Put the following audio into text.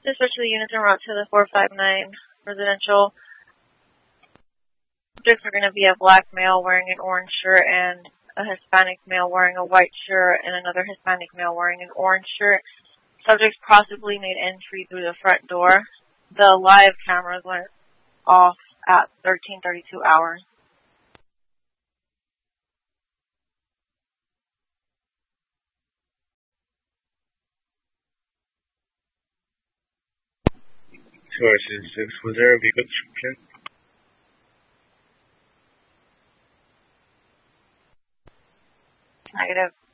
Dispatch to the units en route to the 459 residential. Subjects are going to be a black male wearing an orange shirt and a Hispanic male wearing a white shirt and another Hispanic male wearing an orange shirt. Subjects possibly made entry through the front door. The live cameras went off at 13:32 hours. Sources 6. Was there a vehicle description? Negative.